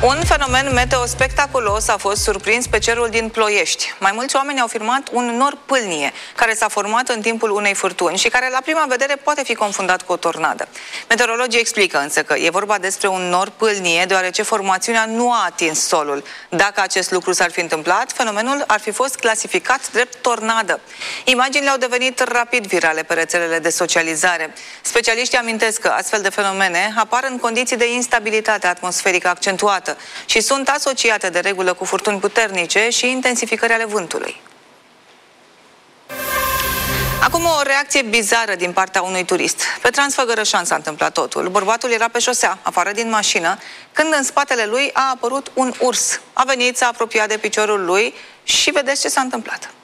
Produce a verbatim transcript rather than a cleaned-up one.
Un fenomen meteo spectaculos a fost surprins pe cerul din Ploiești. Mai mulți oameni au firmat un nor pâlnie, care s-a format în timpul unei furtuni și care la prima vedere poate fi confundat cu o tornadă. Meteorologii explică însă că e vorba despre un nor pâlnie, deoarece formațiunea nu a atins solul. Dacă acest lucru s-ar fi întâmplat, fenomenul ar fi fost clasificat drept tornadă. Imaginile au devenit rapid virale pe rețelele de socializare. Specialiștii amintesc că astfel de fenomene apar în condiții de instabilitate atmosferică accentuată și sunt asociate de regulă cu furtuni puternice și intensificări ale vântului. Acum o reacție bizară din partea unui turist. Pe Transfăgărășan s-a întâmplat totul. Bărbatul era pe șosea, afară din mașină, când în spatele lui a apărut un urs. A venit, s-a apropiat de piciorul lui și vedeți ce s-a întâmplat.